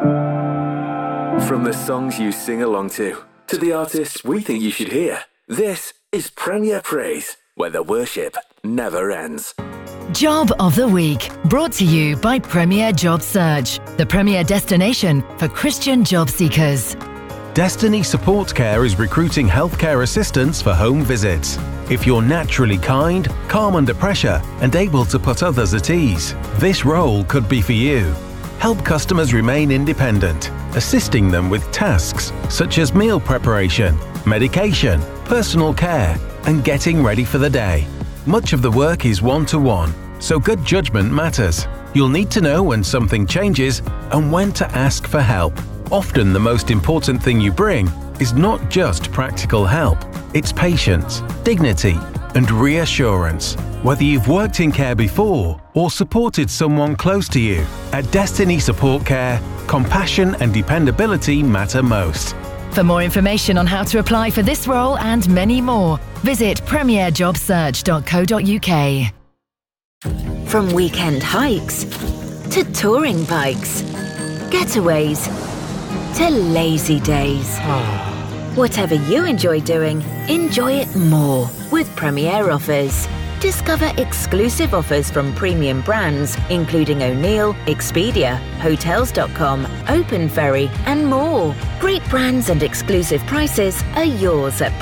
From the songs you sing along to the artists we think you should hear, this is Premier Praise, where the worship never ends. Job of the Week, brought to you by Premier Job Search, the premier destination for Christian job seekers. Destiny Support Care is recruiting healthcare assistants for home visits. If you're naturally kind, calm under pressure, and able to put others at ease, this role could be for you. Help customers remain independent, assisting them with tasks such as meal preparation, medication, personal care, and getting ready for the day. Much of the work is one-to-one, so good judgment matters. You'll need to know when something changes and when to ask for help. Often the most important thing you bring is not just practical help, it's patience, dignity, and reassurance. Whether you've worked in care before or supported someone close to you, at Destiny Support Care, compassion and dependability matter most. For more information on how to apply for this role and many more, visit premierjobsearch.co.uk. From weekend hikes to touring bikes, getaways to lazy days. Whatever you enjoy doing, enjoy it more with Premier Offers. Discover exclusive offers from premium brands including O'Neill, Expedia, Hotels.com, Open Ferry and more. Great brands and exclusive prices are yours at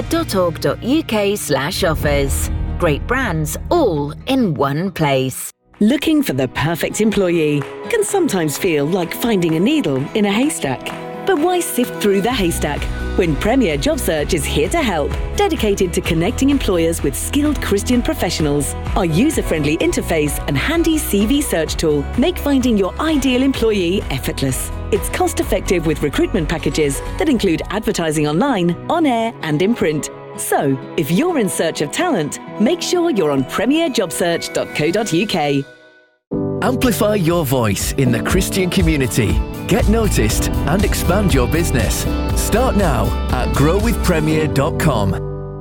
premier.org.uk/offers. Great brands all in one place. Looking for the perfect employee can sometimes feel like finding a needle in a haystack. But why sift through the haystack when Premier Job Search is here to help, dedicated to connecting employers with skilled Christian professionals? Our user-friendly interface and handy CV search tool make finding your ideal employee effortless. It's cost-effective with recruitment packages that include advertising online, on air and in print. So, if you're in search of talent, make sure you're on premierjobsearch.co.uk. Amplify your voice in the Christian community. Get noticed and expand your business. Start now at growwithpremier.com.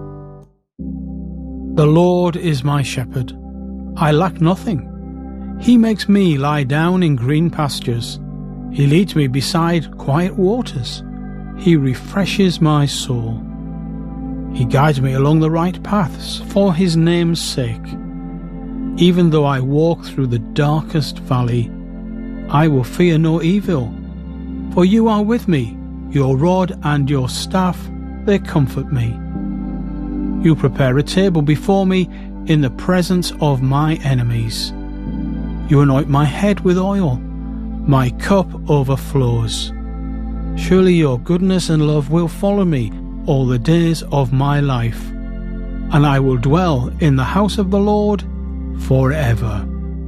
The Lord is my shepherd. I lack nothing. He makes me lie down in green pastures. He leads me beside quiet waters. He refreshes my soul. He guides me along the right paths for his name's sake. Even though I walk through the darkest valley, I will fear no evil. For you are with me, your rod and your staff, they comfort me. You prepare a table before me in the presence of my enemies. You anoint my head with oil, my cup overflows. Surely your goodness and love will follow me all the days of my life, and I will dwell in the house of the Lord forever.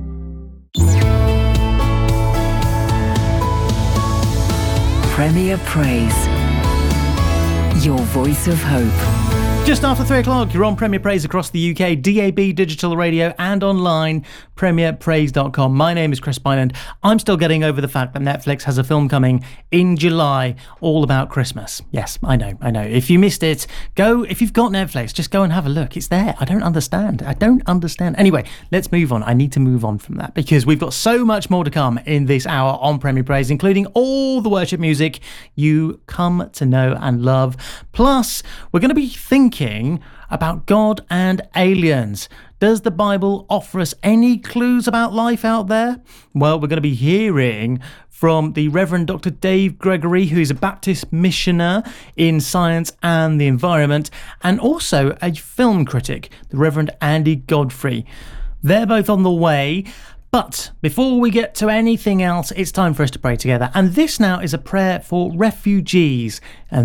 Premier Praise, your voice of hope. Just after 3 o'clock, you're on Premier Praise across the UK, DAB, digital radio and online, premierpraise.com. My name is Chris Byland. I'm still getting over the fact that Netflix has a film coming in July all about Christmas. Yes, I know. If you missed it, if you've got Netflix, just go and have a look. It's there. I don't understand. Anyway, let's move on. I need to move on from that because we've got so much more to come in this hour on Premier Praise, including all the worship music you come to know and love. Plus, we're going to be thinking about God and aliens. Does the Bible offer us any clues about life out there? Well, we're going to be hearing from the Reverend Dr. Dave Gregory, who is a Baptist missioner in science and the environment, and also a film critic, the Reverend Andy Godfrey. They're both on the way. But before we get to anything else, it's time for us to pray together. And this now is a prayer for refugees. And